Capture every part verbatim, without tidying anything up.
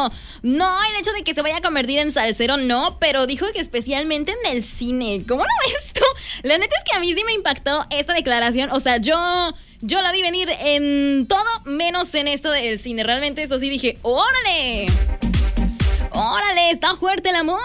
no el hecho de que se vaya a convertir en salsero, no, pero dijo que especialmente en el cine. ¿Cómo lo ves tú? La neta es que a mí sí me impactó esta declaración. O sea, yo... Yo la vi venir en todo menos en esto del cine. Realmente eso sí dije, ¡órale! ¡Órale! Está fuerte el amor.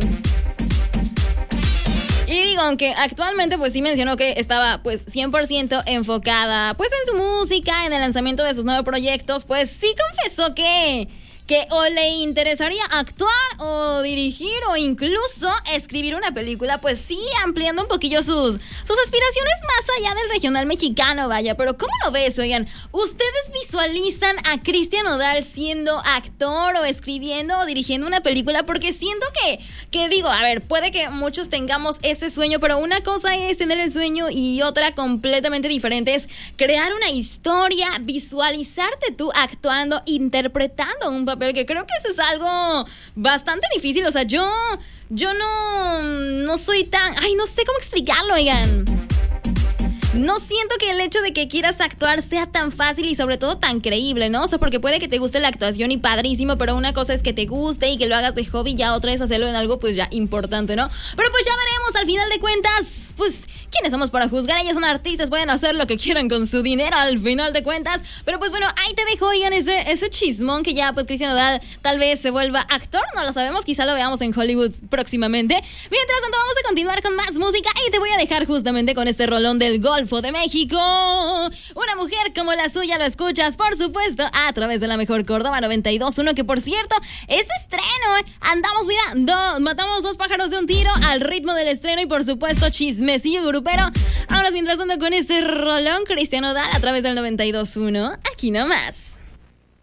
Y digo, aunque actualmente pues sí mencionó que estaba pues cien por ciento enfocada pues en su música, en el lanzamiento de sus nuevos proyectos, pues sí confesó que... que o le interesaría actuar o dirigir o incluso escribir una película, pues sí, ampliando un poquillo sus, sus aspiraciones más allá del regional mexicano, vaya. Pero ¿cómo lo ves? Oigan, ¿ustedes visualizan a Cristian Nodal siendo actor o escribiendo o dirigiendo una película? Porque siento que, que digo, a ver, puede que muchos tengamos ese sueño, pero una cosa es tener el sueño y otra completamente diferente es crear una historia, visualizarte tú actuando, interpretando un papel, que creo que eso es algo bastante difícil. O sea, yo yo no no soy tan, ay, no sé cómo explicarlo, oigan. No siento que el hecho de que quieras actuar sea tan fácil y sobre todo tan creíble, ¿no? O sea, porque puede que te guste la actuación y padrísimo, pero una cosa es que te guste y que lo hagas de hobby, ya otra es hacerlo en algo pues ya importante, ¿no? Pero pues ya veremos, al final de cuentas, pues, ¿quiénes somos para juzgar? Ellos son artistas, pueden hacer lo que quieran con su dinero al final de cuentas. Pero pues bueno, ahí te dejo, oigan, ese, ese chismón que ya pues Cristian Nodal tal vez se vuelva actor, no lo sabemos, quizá lo veamos en Hollywood próximamente. Mientras tanto, vamos a continuar con más música y te voy a dejar justamente con este rolón del Golfo de México. Una mujer como la suya lo escuchas, por supuesto, a través de la mejor Córdoba noventa y dos punto uno, que por cierto, este estreno, ¿eh? Andamos, mira, do, matamos dos pájaros de un tiro al ritmo del estreno y por supuesto chismecillo grupero. Vámonos mientras tanto con este rolón Cristian Nodal a través del noventa y dos punto uno, aquí nomás.